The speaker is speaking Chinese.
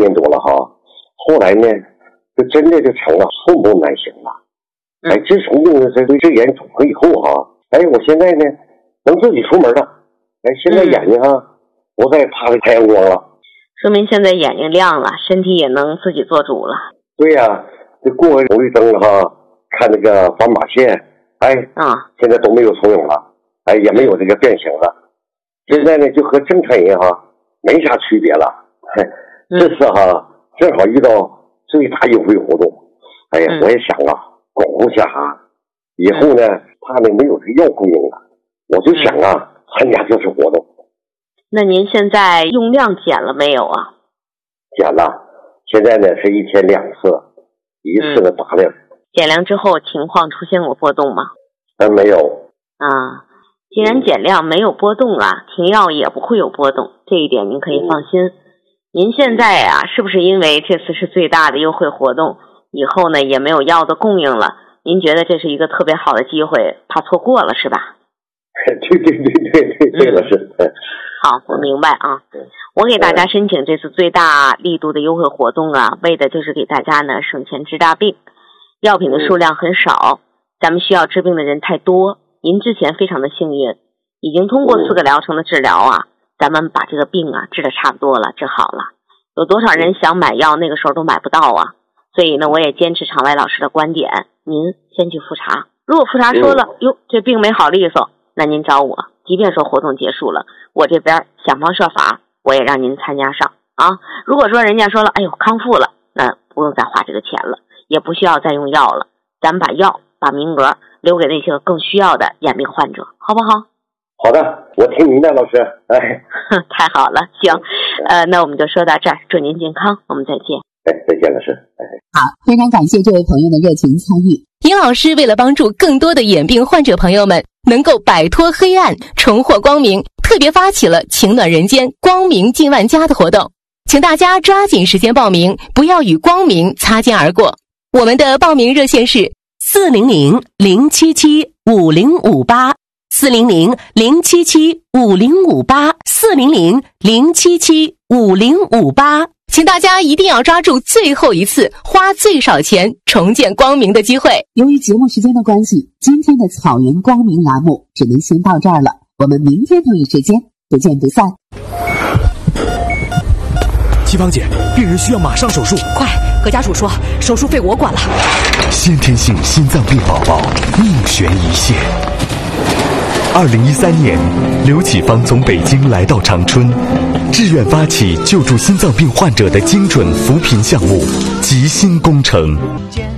年多了哈，后来呢，就真的就成了寸步难行了。哎，自从这眼肿了以后哈，哎，我现在呢能自己出门了。哎，现在眼睛哈不再怕太阳光了。 说明现在眼睛亮了，身体也能自己做主了。对呀，这过红绿灯了哈，看那个斑马线，哎，现在都没有重影了，哎，也没有这个变形了。现在呢，就和正常人哈没啥区别了。这次哈正好遇到最大优惠活动，哎呀，我也想巩固下以后呢，怕呢没有这个药供应了，我就想参加这次活动。 那您现在用量减了没有啊？ 减了，现在呢是1天2次，一次的大量。 减量之后情况出现过波动吗？ 没有。 既然减量没有波动停药也不会有波动，这一点您可以放心。您现在是不是因为这次是最大的优惠活动，以后呢也没有药的供应了，您觉得这是一个特别好的机会，怕错过了是吧？ 对，这个是。 好，我明白我给大家申请这次最大力度的优惠活动为的就是给大家呢省钱治大病。药品的数量很少，咱们需要治病的人太多。您之前非常的幸运，已经通过4个疗程的治疗咱们把这个病治得差不多了，治好了。有多少人想买药，那个时候都买不到所以呢，我也坚持场外老师的观点，您先去复查。如果复查说了，这病没好利索，那您找我，即便说活动结束了，我这边想方设法，我也让您参加上如果说人家说了，哎呦康复了，那不用再花这个钱了，也不需要再用药了，咱们把名额留给那些更需要的眼病患者，好不好？ 好的，我听明白，老师。 太好了，行，那我们就说到这儿，祝您健康，我们再见。 再见，老师。 好，非常感谢这位朋友的热情参与。 尹老师为了帮助更多的眼病患者朋友们能够摆脱黑暗，重获光明，特别发起了情暖人间光明近万家的活动，请大家抓紧时间报名，不要与光明擦肩而过。我们的报名热线是400-077-5058 400-077-5058 400-077-5058，请大家一定要抓住最后一次花最少钱重见光明的机会。 由于节目时间的关系，今天的草原光明栏目只能先到这儿了，我们明天同一时间不见不散。 七芳姐，病人需要马上手术， 快和家属说，手术费我管了。 先天性心脏病宝宝命悬一线。2013年，刘启芳从北京来到长春，志愿发起救助心脏病患者的精准扶贫项目——吉心工程。